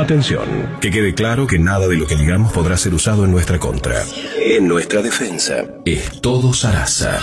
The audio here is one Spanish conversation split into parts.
Atención, que quede claro que nada de lo que digamos podrá ser usado en nuestra contra. En nuestra defensa, es todo Sarasa.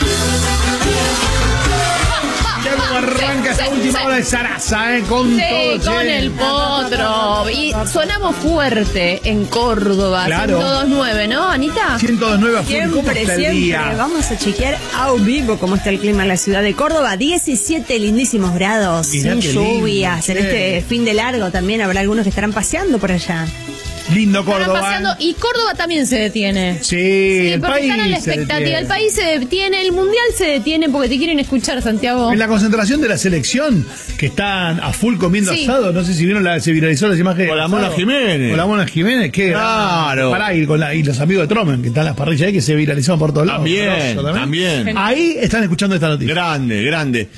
Ya como arranca esta última hora de Sarasa, con todo, con el potro. Y sonamos fuerte en Córdoba. Claro. 102.9, ¿no, Anita? 102.9 a full. ¿Cómo está el día? Vamos a chequear a vivo cómo está el clima en la ciudad de Córdoba. 17 lindísimos grados, Mirá sin qué lluvias. lindo, En este fin de largo también habrá algunos que estarán paseando por allá. Lindo Estarán Córdoba. paseando, y Córdoba también se detiene. Sí, el porque país están a la se expectativa. detiene. El país se detiene, el mundial se detiene porque te quieren escuchar, Santiago. En la concentración de la selección, que están a full comiendo Sí. asado, no sé si vieron, se viralizó las imágenes. Con la del Mona asado. Jiménez. Con la Mona Jiménez, que Claro. Pará, y los amigos de Tromen, que están en las parrillas ahí, que se viralizaron por todos lados. También, Grosso también. Ahí están escuchando esta noticia. Grande, grande.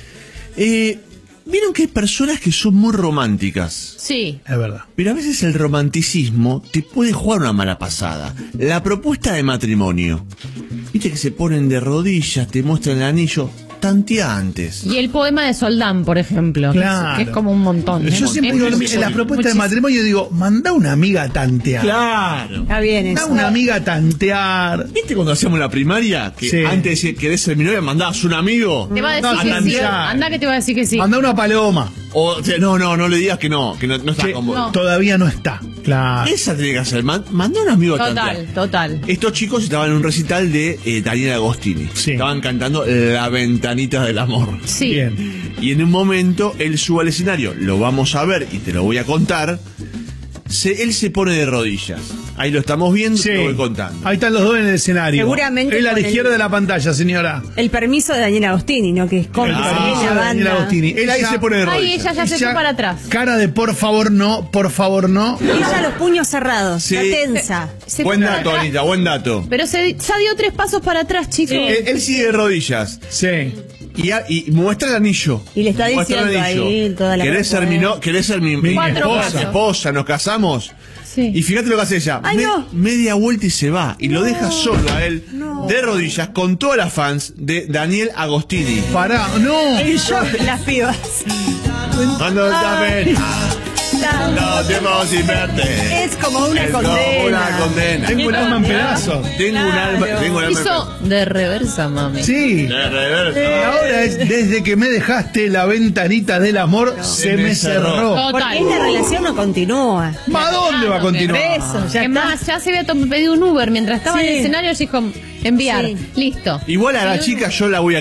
Vieron que hay personas que son muy románticas, Sí. Es verdad. pero a veces el romanticismo te puede jugar una mala pasada. La propuesta de matrimonio. Viste que se ponen de rodillas, te muestran el anillo, tantea antes. Y el poema de Soldán, por ejemplo. Claro. Que es como un montón. Yo siempre digo, en las propuestas de matrimonio digo, manda una amiga a tantear. Claro. Está bien Da eso. una amiga a tantear. ¿Viste cuando hacíamos la primaria? Que Sí. antes de decir querés ser mi novia, mandabas un amigo. Te va a decir No, que sí. tantear. Anda que te va a decir que sí. Manda una paloma. O sea, no le digas que no está Que con vos. No. todavía no está. Claro. Esa tiene que hacer. Mandá un amigo a Total, tantear. total. Estos chicos estaban en un recital de Daniel Agostini. Sí. Estaban cantando La Ventanita del Amor. Sí. Bien. Y en un momento él sube al escenario, lo vamos a ver y te lo voy a contar. Él se pone de rodillas. Ahí lo estamos viendo, Sí. te lo voy contando. Ahí están los dos en el escenario. Seguramente Él a la con el- izquierda de la pantalla, señora. El permiso de Daniel Agostini, ¿no? Que es con El la permiso de Daniel banda. Agostini. Él ahí se pone de Ay, rodillas. ella ya se fue para atrás. Cara de por favor no, por favor no. Ella los puños cerrados, Sí. está tensa. Se Buen fue para dato, atrás. Anita, buen dato. Pero ya dio 3 pasos para atrás, chicos. Él sigue de rodillas Sí. y muestra el anillo. Y le está Muestra el diciendo anillo. ahí toda la ¿Querés ser ¿Querés ser mi 4 pasos. esposa? ¿Nos casamos? Sí. Y fíjate lo que hace ella. Ay, no. Media vuelta y se va. Y lo deja solo a él, de rodillas, con todas las fans de Daniel Agostini. Pará, no. El shock, las pibas. Cuando está pena, no tenemos sin verte. Es como una Es como condena. una condena. Tengo el alma en pedazos. Tengo un alma. Tengo un alma. Hizo de reversa, mami. Sí. De reversa. Y ahora es desde que me dejaste la ventanita del amor, se me cerró. Porque esta relación no continúa. ¿A dónde va a continuar? Eso, ya Es está. más, ya se había pedido un Uber mientras estaba Sí. en el escenario, dijo enviar. Sí. Listo. Igual a la chica yo la voy a